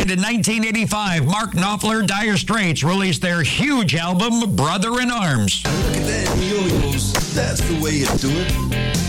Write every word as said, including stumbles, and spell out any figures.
formed in nineteen eighty-five, Mark Knopfler, Dire Straits released their huge album, Brother in Arms. Look at them yo-yos, that's the way you do it.